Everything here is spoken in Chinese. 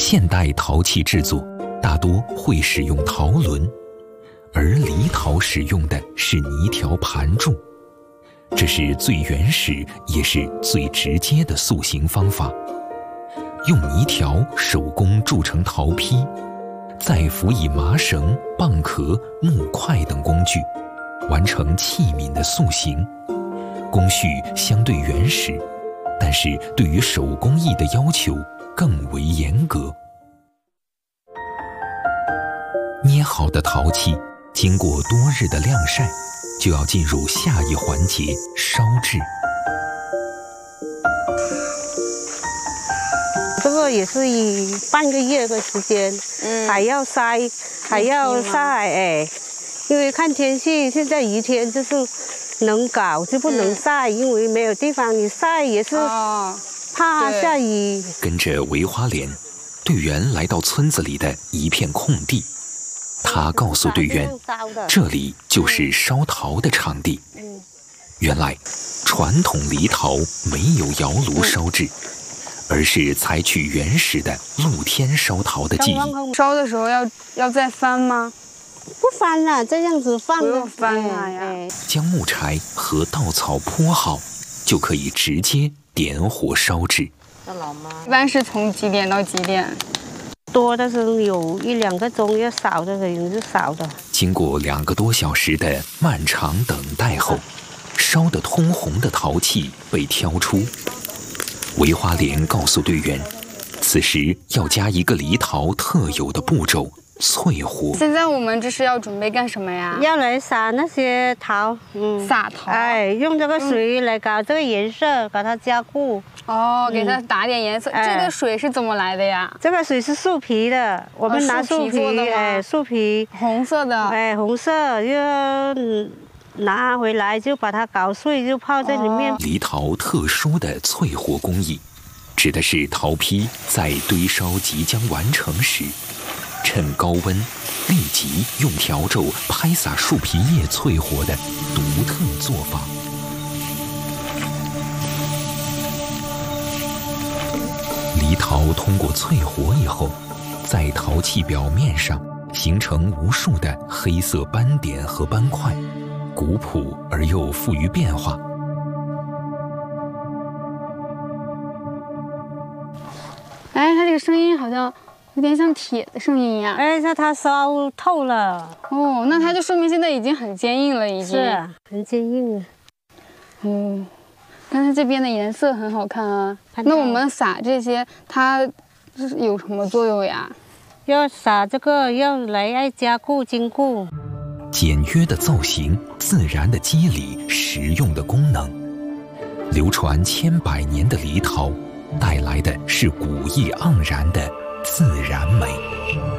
现代陶器制作大多会使用陶轮，而犁陶使用的是泥条盘铸，这是最原始也是最直接的塑形方法。用泥条手工铸成陶坯，再辅以麻绳、蚌壳、木块等工具，完成器皿的塑形。工序相对原始，但是对于手工艺的要求更为严格。捏好的陶器经过多日的晾晒，就要进入下一环节烧制。 这个也是以半个月的时间，还要晒，还要晒，因为看天气，现在雨天就是能搞就不能晒，因为没有地方你晒也是怕下雨。 跟着韦花莲队员来到村子里的一片空地，他告诉队员，这里就是烧陶的场地。原来传统犁陶没有窑炉烧制，而是采取原始的露天烧陶的技艺。 烧的时候要再翻吗？ 不翻了，这样子放不用翻了呀。 将木柴和稻草铺好，就可以直接点火烧制。 一般是从几点到几点？ 多的时候有1、2个钟，要少的人就少的。 经过2个多小时的漫长等待后，烧得通红的陶器被挑出。韦花莲告诉队员，此时要加一个犁陶特有的步骤——淬火。 现在我们这是要准备干什么呀？ 要来撒那些陶， 撒陶。 用这个水来搞这个颜色，把它加固。 给它打点颜色。这个水是怎么来的呀？ 这个水是树皮的，我们拿树皮，树皮红色的， 红色就拿回来就把它搞碎，就泡在里面。 犁陶特殊的淬火工艺，指的是陶坯在堆烧即将完成时，趁高温立即用笤帚拍洒树皮叶淬火的独特做法。犁陶通过淬火以后，在陶器表面上形成无数的黑色斑点和斑块，古朴而又富于变化。 它这个声音好像有点像铁的声音呀。 它烧透了。 那它就说明现在已经很坚硬了，已经是很坚硬了。 但是这边的颜色很好看啊。那我们撒这些，它有什么作用呀？ 要撒这个，要加固坚固。 简约的造型，自然的肌理，实用的功能，流传千百年的犁陶，带来的是古意盎然的自然美。